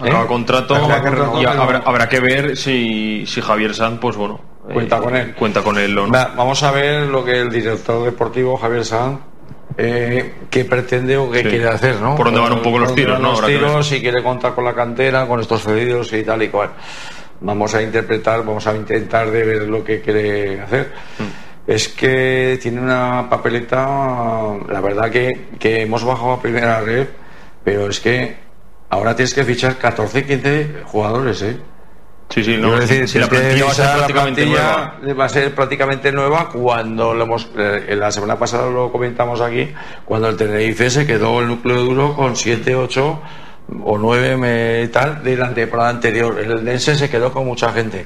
acaba contrato y renovar. habrá que ver si Javier Sanz, pues bueno, cuenta con él o no. Vamos a ver lo que el director deportivo Javier Sanz qué pretende o qué quiere hacer, ¿no? Por dónde van un poco los tiros, ¿no? Los tiros, si quiere contar con la cantera, con estos cedidos y tal y cual. Vamos a intentar de ver lo que quiere hacer. Es que tiene una papeleta, la verdad que hemos bajado a primera red, pero es que ahora tienes que fichar 14, 15 jugadores, Sí, no, es decir, si la plantilla va a ser prácticamente nueva cuando la semana pasada lo comentamos aquí, cuando el Tenerife se quedó el núcleo duro con 7, 8 o 9 tal de la temporada anterior. El Dense se quedó con mucha gente.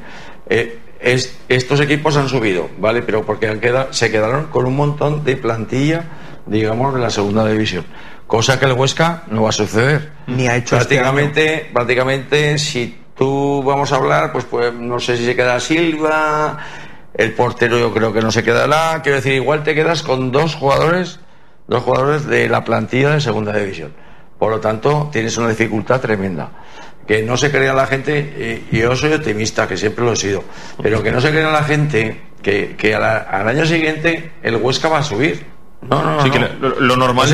Estos equipos han subido, ¿vale? Pero porque se quedaron con un montón de plantilla, digamos, de la segunda división. Cosa que el Huesca no va a suceder. Ni ha hecho prácticamente, si tú vamos a hablar, pues no sé si se queda Silva, el portero yo creo que no se quedará. Quiero decir, igual te quedas con dos jugadores de la plantilla de segunda división. Por lo tanto, tienes una dificultad tremenda. Que no se crea la gente, y yo soy optimista, que siempre lo he sido, pero que no se crea la gente que al año siguiente el Huesca va a subir. No. Que lo normal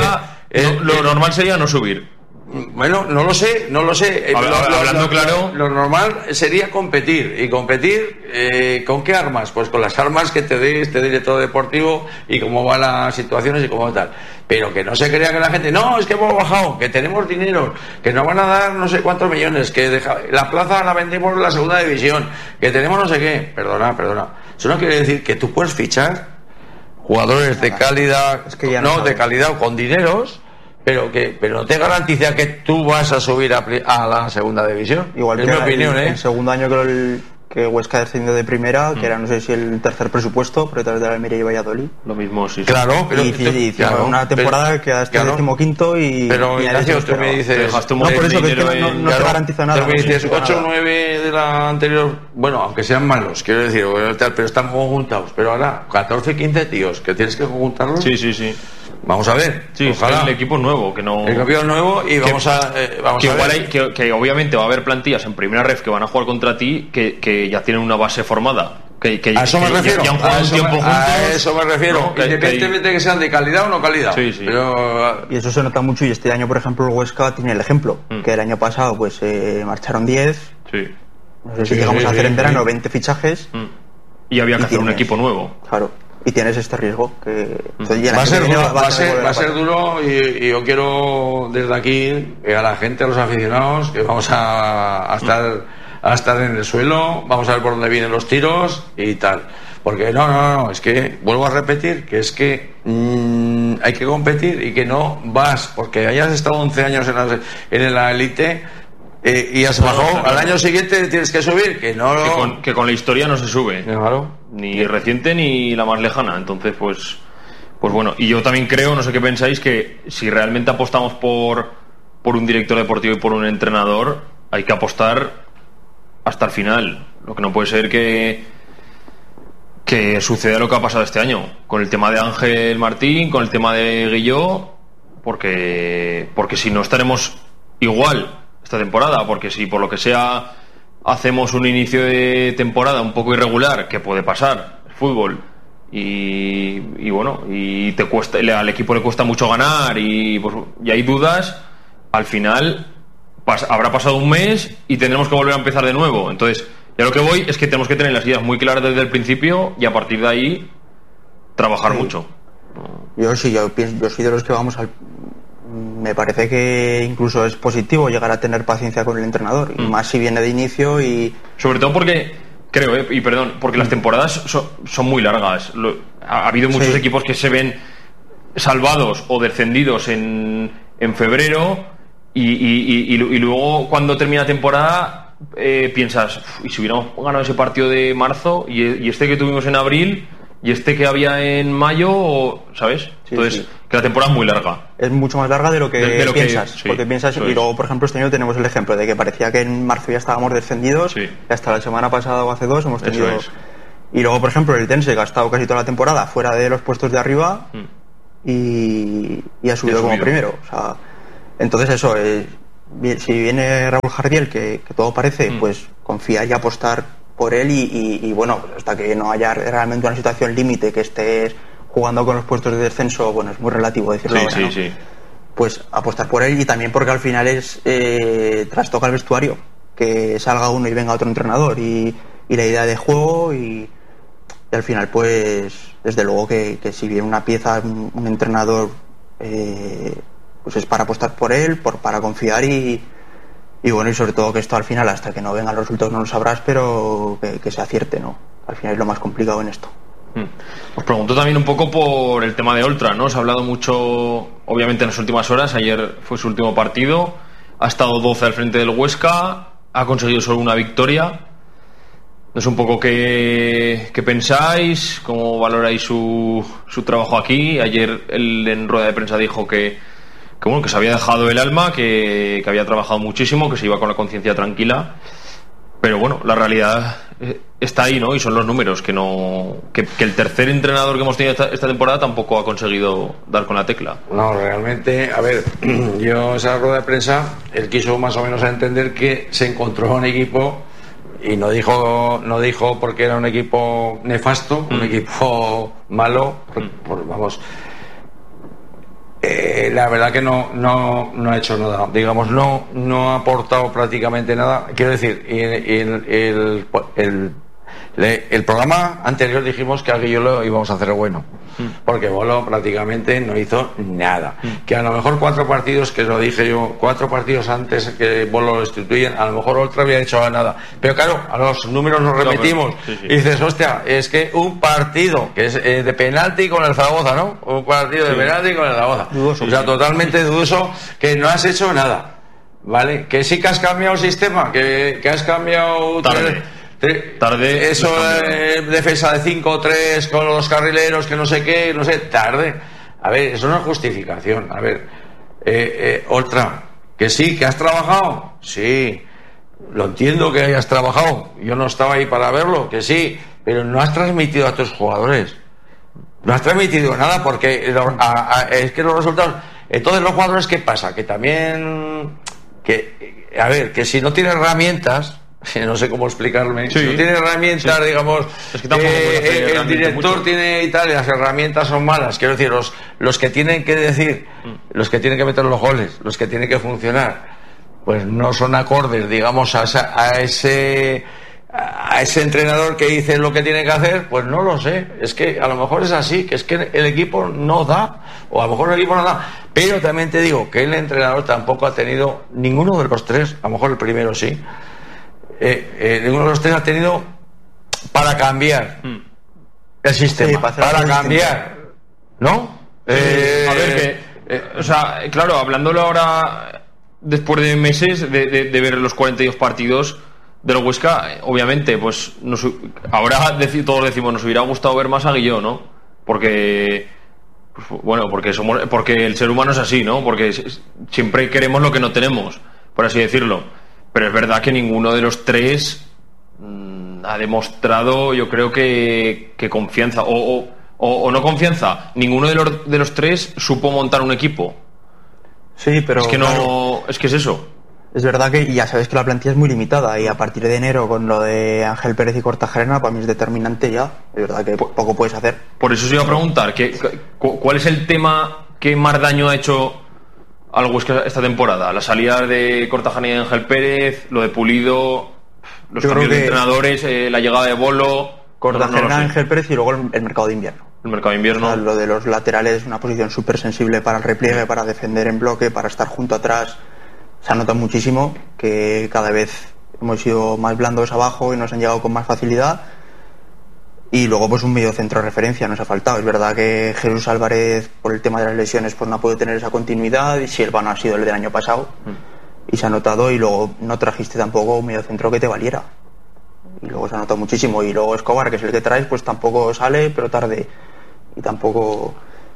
normal sería no subir. Bueno, no lo sé. Hablando claro, lo normal sería competir. ¿Y competir con qué armas? Pues con las armas que te dé este director deportivo y cómo van las situaciones y cómo tal. Pero que no se crea que la gente, no, es que hemos bajado, que tenemos dinero, que nos van a dar no sé cuántos millones, que la plaza la vendemos en la segunda división, que tenemos no sé qué. Perdona. Eso no quiere decir que tú puedes fichar jugadores de calidad, de calidad o con dineros, pero no te garantiza que tú vas a subir a la segunda división. Igual es que mi opinión, el segundo año que Huesca descendió de primera, que era no sé si el tercer presupuesto por detrás de la Almería y Valladolid. Lo mismo, sí. Claro, pero hicieron una temporada que hasta el 15º y... Pero Ignacio, tú me dices... No, por eso que no te garantiza nada. Tú me dices 8 o 9 de la anterior, bueno, aunque sean malos, quiero decir, pero están conjuntados. Pero ahora, 14, 15 tíos, que tienes que conjuntarlos. Sí. Vamos a ver. Sí, ojalá. El equipo nuevo, que no... El equipo es nuevo y vamos a ver. Igual que obviamente va a haber plantillas en primera ref que van a jugar contra ti que ya tienen una base formada. A eso me refiero. A eso me refiero. ¿No? Independientemente de que sean de calidad o no calidad. Sí. Pero... Y eso se nota mucho, y este año, por ejemplo, el Huesca tiene el ejemplo. Que el año pasado pues marcharon 10. Sí. No sé si llegamos a hacer en verano 20 fichajes. Y había que hacer un equipo nuevo. Claro. Y tienes este riesgo que va a ser duro, y yo quiero desde aquí a la gente, a los aficionados, que vamos a estar en el suelo, vamos a ver por dónde vienen los tiros y tal, porque no, es que vuelvo a repetir que es que hay que competir y que no vas porque hayas estado 11 años en la élite y has bajado, al año siguiente tienes que subir, que con la historia no se sube, claro, ni reciente ni la más lejana. Entonces pues bueno, y yo también creo, no sé qué pensáis, que si realmente apostamos por un director deportivo y por un entrenador, hay que apostar hasta el final. Lo que no puede ser que suceda lo que ha pasado este año con el tema de Ángel Martín, con el tema de Guilló, porque si no estaremos igual esta temporada, porque si por lo que sea hacemos un inicio de temporada un poco irregular, que puede pasar, el fútbol, y bueno, y al equipo le cuesta mucho ganar y hay dudas, al final habrá pasado un mes y tendremos que volver a empezar de nuevo. Entonces, ya lo que voy es que tenemos que tener las ideas muy claras desde el principio y a partir de ahí trabajar mucho. Yo soy de los que vamos al... Me parece que incluso es positivo llegar a tener paciencia con el entrenador, y más si viene de inicio. Y sobre todo porque creo, porque las temporadas son muy largas. Ha habido muchos equipos que se ven salvados o descendidos en febrero y luego cuando termina la temporada piensas, y si hubiéramos ganado ese partido de marzo y este que tuvimos en abril y este que había en mayo, ¿sabes? Entonces, que la temporada es muy larga. Es mucho más larga de lo que piensas. Porque piensas, y luego, por ejemplo, este año tenemos el ejemplo de que parecía que en marzo ya estábamos descendidos, y hasta la semana pasada o hace 2 hemos tenido... Y luego, por ejemplo, el Tense ha estado casi toda la temporada fuera de los puestos de arriba y ha subido como primero. O sea, entonces eso, si viene Raúl Jardiel, que todo parece, pues confiar y apostar por él y bueno, pues hasta que no haya realmente una situación límite que estés jugando con los puestos de descenso, bueno, es muy relativo decirlo ahora, ¿no? Pues apostar por él, y también porque al final trastoca el vestuario, que salga uno y venga otro entrenador y la idea de juego y al final pues desde luego que si viene una pieza, un entrenador, pues es para apostar por él, para confiar y bueno, y sobre todo que esto al final, hasta que no vengan los resultados no lo sabrás, pero que se acierte, ¿no? Al final es lo más complicado en esto. Os pregunto también un poco por el tema de Oltra, ¿no? Se ha hablado mucho, obviamente, en las últimas horas. Ayer fue su último partido, ha estado 12 al frente del Huesca, ha conseguido solo una victoria. No sé un poco qué pensáis, cómo valoráis su trabajo aquí. Ayer él en rueda de prensa dijo que se había dejado el alma, que había trabajado muchísimo, que se iba con la conciencia tranquila. Pero bueno, la realidad está ahí, ¿no? Y son los números, que el tercer entrenador que hemos tenido esta temporada tampoco ha conseguido dar con la tecla. No, realmente, a ver, yo esa rueda de prensa, él quiso más o menos entender que se encontró un equipo, y no dijo porque era un equipo nefasto, un equipo malo, vamos. La verdad que no ha hecho nada, digamos, no ha aportado prácticamente nada. Quiero decir, el programa anterior dijimos que a Guillolo íbamos a hacer bueno, porque Bolo prácticamente no hizo nada. Que a lo mejor 4 partidos, que lo dije yo, 4 partidos antes que Bolo lo destituyen, a lo mejor otro había hecho nada. Pero claro, a los números nos repetimos. Y dices, hostia, es que un partido que es de penalti con el Zaragoza, ¿no? Un partido de penalti con el Zaragoza. Dudoso, o sea, totalmente dudoso, que no has hecho nada, ¿vale? Que sí que has cambiado el sistema, que has cambiado... Tarde eso, defensa de 5-3 con los carrileros, que no sé qué, tarde. A ver, eso no es justificación. A ver, Oltra, que sí, que has trabajado, sí, lo entiendo que hayas trabajado, yo no estaba ahí para verlo, que sí, pero no has transmitido a tus jugadores, no has transmitido nada, porque es que los resultados. Entonces, los jugadores, ¿qué pasa? Que también, a ver, que si no tienes herramientas, no sé cómo explicarme, si no tiene herramientas, digamos, es que el director mucho tiene y tal, y las herramientas son malas, quiero decir, los que tienen que decir, los que tienen que meter los goles, los que tienen que funcionar, pues no son acordes, digamos, a ese entrenador que dice lo que tiene que hacer, pues no lo sé, es que a lo mejor es así, que es que el equipo no da, o a lo mejor el equipo no da, pero también te digo que el entrenador tampoco ha tenido, ninguno de los tres, a lo mejor el primero sí, ninguno de los tres ha tenido para cambiar el sistema, para cambiar, ¿no? A ver, o sea, claro, hablándolo ahora, después de meses de ver los 42 partidos del Huesca, obviamente, pues ahora todos decimos, nos hubiera gustado ver más a Guilló, ¿no? Porque, pues, bueno, porque el ser humano es así, ¿no? Porque siempre queremos lo que no tenemos, por así decirlo. Pero es verdad que ninguno de los tres ha demostrado, yo creo que confianza o no confianza. Ninguno de los tres supo montar un equipo. Sí, pero es que claro, es que es eso. Es verdad que ya sabes que la plantilla es muy limitada, y a partir de enero, con lo de Ángel Pérez y Kortajarena, para mí es determinante ya. Es verdad que poco puedes hacer. Por eso os iba a preguntar, ¿cuál es el tema que más daño ha hecho al Huesca esta temporada? La salida de Kortajarena y Ángel Pérez, lo de Pulido, los cambios de entrenadores, la llegada de Bolo, Kortajarena, Ángel Pérez, y luego el mercado de invierno. El mercado de invierno. O sea, lo de los laterales, una posición súper sensible para el repliegue, para defender en bloque, para estar junto atrás. Se ha notado muchísimo que cada vez hemos sido más blandos abajo y nos han llegado con más facilidad. Y luego pues un medio centro de referencia nos ha faltado. Es verdad que Jesús Álvarez, por el tema de las lesiones, pues no ha podido tener esa continuidad, y Silva no ha sido el del año pasado, y se ha notado. Y luego no trajiste tampoco un medio centro que te valiera, y luego se ha notado muchísimo. Y luego Escobar, que es el que traes, pues tampoco sale, pero tarde, y tampoco,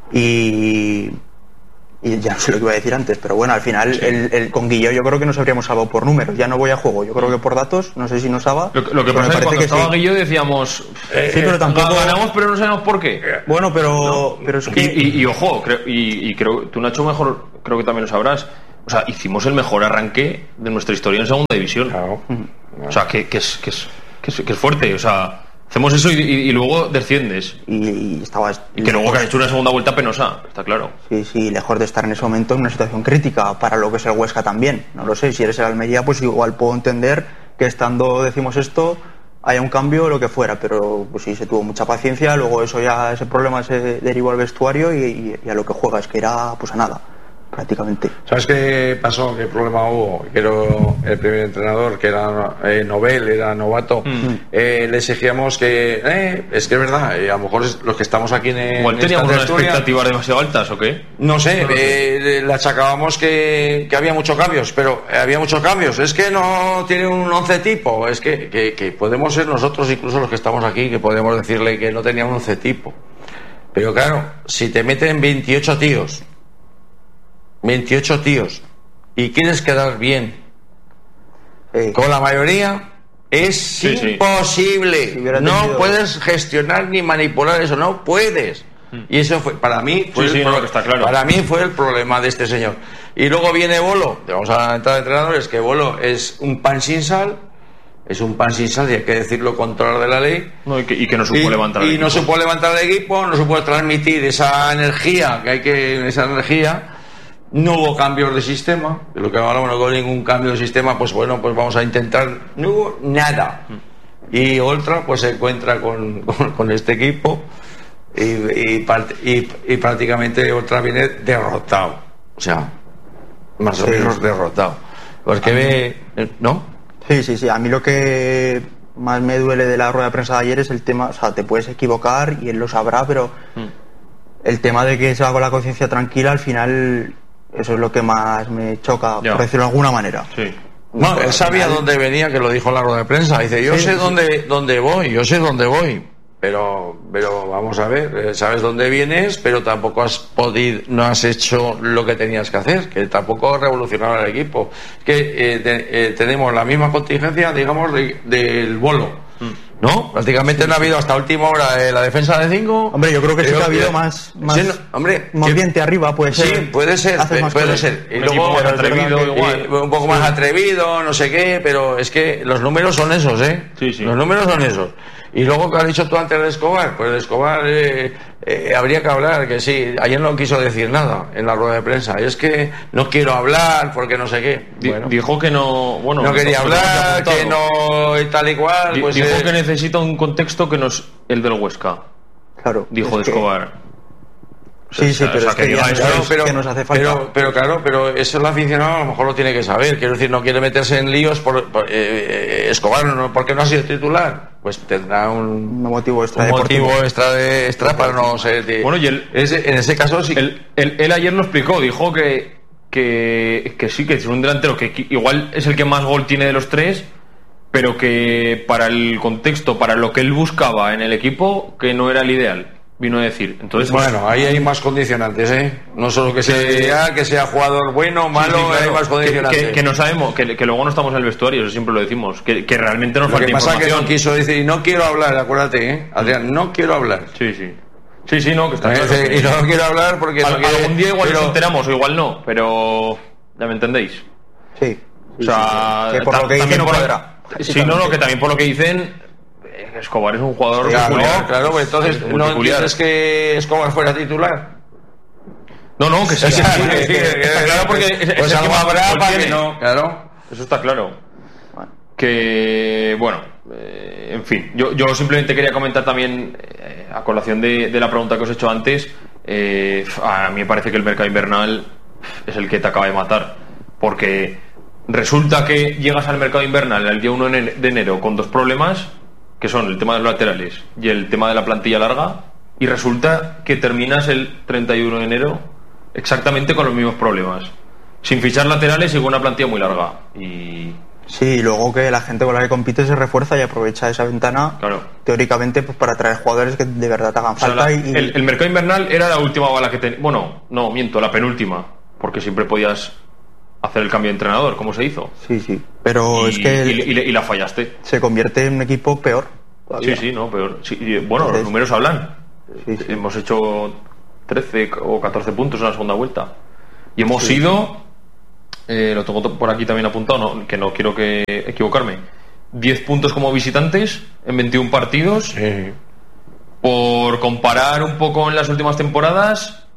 y ya no sé lo que iba a decir antes, pero bueno, al final el con Guilló yo creo que nos habríamos salvado por números. Ya no voy a juego, yo creo que por datos, no sé si nos salva. Lo que pasa es que cuando estaba Guilló decíamos, sí, pero tampoco ganamos, pero no sabemos por qué. Bueno, pero es que y ojo, creo tú, Nacho, mejor creo que también lo sabrás. O sea, hicimos el mejor arranque de nuestra historia en segunda división. Claro. O sea, que es fuerte. O sea, hacemos eso y luego desciendes. Y que luego que has hecho una segunda vuelta penosa, está claro. Sí, lejos de estar en ese momento en una situación crítica para lo que es el Huesca también. No lo sé, si eres el Almería, pues igual puedo entender que estando, decimos esto, haya un cambio o lo que fuera, pero pues sí, se tuvo mucha paciencia, luego ese problema se derivó al vestuario y a lo que juegas, que era pues a nada, prácticamente. ¿Sabes qué pasó? ¿Qué problema hubo? Que era el primer entrenador, que era Nobel, era novato. Le exigíamos que es que es verdad, a lo mejor los que estamos aquí igual teníamos unas expectativas demasiado altas, ¿o qué? No sé, le achacábamos que había muchos cambios, pero había muchos cambios. Es que no tiene un 11 tipo, es que podemos ser nosotros, incluso los que estamos aquí, que podemos decirle que no tenía un 11 tipo. Pero claro, si te meten 28 tíos y quieres quedar bien con la mayoría, es imposible. Si no puedes gestionar ni manipular eso, no puedes. Y eso fue, para mí fue para mí fue el problema de este señor. Y luego viene Bolo, vamos a la entrada de entrenadores, que Bolo es un pan sin sal. Es un pan sin sal, y hay que decirlo, controlador de la ley. No, y que no supo levantar el equipo. No supo levantar el equipo, no supo transmitir esa energía No hubo cambios de sistema, de lo que hablamos, no hubo ningún cambio de sistema, pues bueno, pues vamos a intentar, no hubo nada. Y Oltra pues se encuentra con este equipo y prácticamente Oltra viene derrotado, o sea, más o menos derrotado. Porque ¿no? Sí, a mí lo que más me duele de la rueda de prensa de ayer es el tema, o sea, te puedes equivocar y él lo sabrá, pero el tema de que se va con la conciencia tranquila, al final... Eso es lo que más me choca, por decirlo de alguna manera. Sí. No, él sabía dónde venía, que lo dijo en la rueda de prensa. Dice, yo sé dónde voy. Pero vamos a ver, sabes dónde vienes, pero tampoco no has hecho lo que tenías que hacer, que tampoco revolucionaba el equipo. Que tenemos la misma contingencia, digamos, del Bolo. ¿No? Prácticamente no ha habido hasta última hora la defensa de 5. Hombre, yo creo que sí que ha habido más diente arriba, puede ser. Sí, puede ser. Y luego más atrevido, un poco más atrevido, no sé qué, pero es que los números son esos, Sí. Los números son esos. Y luego, que has dicho tú antes de Escobar, pues de Escobar habría que hablar, que sí, ayer no quiso decir nada en la rueda de prensa. Y es que no quiero hablar porque no sé qué. Dijo que no, no quería hablar, que no y tal y cual. Pues dijo que necesita un contexto que no es el del Huesca. Claro. Dijo de Escobar. Sí, pero es que nos hace falta. Pero eso el aficionado a lo mejor lo tiene que saber. Quiero decir, no quiere meterse en líos Escobar, porque no ha sido titular. Pues tendrá un motivo extra para no ser. Bueno, y él, en ese caso sí. Él ayer lo explicó, dijo que sí, que es un delantero que igual es el que más gol tiene de los tres, pero que para el contexto, para lo que él buscaba en el equipo, que no era el ideal. Vino a decir. Entonces, bueno, ahí hay más condicionantes, no solo que sea jugador bueno, malo, claro, hay más condicionantes. Que no sabemos, que luego no estamos en el vestuario, eso siempre lo decimos, que realmente nos falta información. Lo que pasa que no quiso decir, y no quiero hablar, acuérdate, Adrián, no quiero hablar. Sí, no, que está claro. Y no quiero hablar porque algún día igual nos enteramos, o igual no, pero ¿ya me entendéis? Sí. O sea, que por lo que dicen no cuadra. Sí, no, que también por lo que dicen, Escobar es un jugador peculiar. Claro, pues entonces no entiendes que Escobar fuera titular. No, que sí. Está claro, porque pues algo habrá para que no. Claro. Eso está claro. Que, bueno, en fin. Yo simplemente quería comentar también, a colación de la pregunta que os he hecho antes, a mí me parece que el mercado invernal es el que te acaba de matar. Porque resulta que llegas al mercado invernal el día 1 de enero con dos problemas, que son el tema de los laterales y el tema de la plantilla larga, y resulta que terminas el 31 de enero exactamente con los mismos problemas, sin fichar laterales y con una plantilla muy larga. Sí, luego que la gente con la que compite se refuerza y aprovecha esa ventana, claro, teóricamente, pues para traer jugadores que de verdad te hagan falta. El mercado invernal era la última bala que tenía. Bueno, no, miento, la penúltima, porque siempre podías hacer el cambio de entrenador, como se hizo. Sí, pero es que y la fallaste. Se convierte en un equipo peor todavía. Peor. Sí, bueno, los números hablan. Sí. Hemos hecho 13 o 14 puntos en la segunda vuelta y hemos sido lo tengo por aquí también apuntado, no, que no quiero equivocarme. 10 puntos como visitantes en 21 partidos. Sí. Por comparar un poco en las últimas temporadas,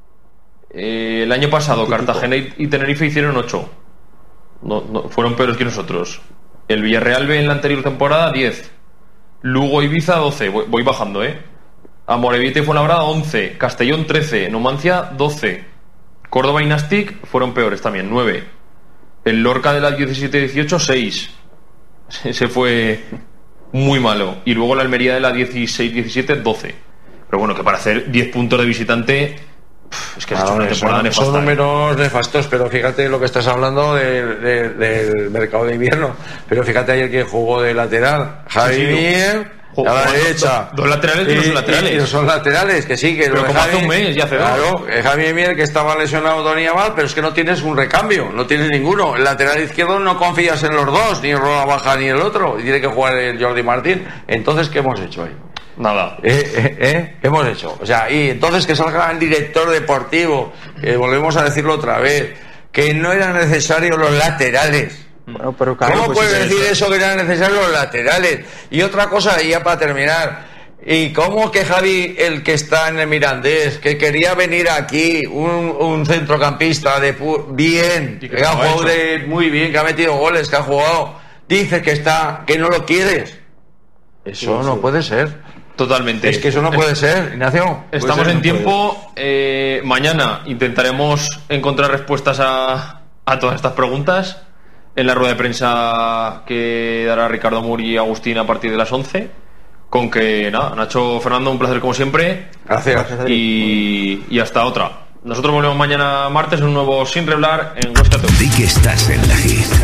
el año pasado Cartagena y Tenerife hicieron 8. No, fueron peores que nosotros. El Villarreal B en la anterior temporada 10. Lugo Ibiza 12. Voy bajando, Amorebieta y Fuenlabrada 11. Castellón 13. Numancia 12. Córdoba y Nastic fueron peores también, 9. El Lorca de la 17-18 6. Ese fue muy malo. Y luego la Almería de la 16-17 12. Pero bueno, que para hacer 10 puntos de visitante, es que has hecho una temporada nefasta. Son números nefastos, pero fíjate lo que estás hablando del mercado de invierno. Pero fíjate ayer que jugó de lateral Javi Mier a la derecha. Dos laterales y no son laterales. Y no son laterales, que sí, que pero como hace un mes ya hace claro, Javi Mier, que estaba lesionado Tony Abad, pero es que no tienes un recambio, no tienes ninguno. El lateral izquierdo no confías en los dos, ni en Roda Baja ni el otro, y tiene que jugar el Jordi Martín. Entonces, ¿qué hemos hecho ahí? Nada. ¿Qué hemos hecho? O sea, y entonces que salga el director deportivo, volvemos a decirlo otra vez, que no eran necesarios los laterales. Bueno, pero claro, ¿cómo pues puedes decir eso, que eran necesarios los laterales? Y otra cosa, y ya para terminar, ¿y cómo que Javi, el que está en el Mirandés, que quería venir aquí, un centrocampista bien, que ha jugado muy bien, que ha metido goles, que ha jugado, dice que no lo quieres? Eso no puede ser. Totalmente. Es que eso no puede ser, Ignacio. Estamos en tiempo. Mañana intentaremos encontrar respuestas a todas estas preguntas en la rueda de prensa que dará Ricardo Muri y Agustín a partir de las 11. Con que nada, Nacho, Fernando, un placer como siempre. Gracias. Y hasta otra. Nosotros volvemos mañana martes en un nuevo Sin Reblar en Huesca TV. Di que estás en la Hit.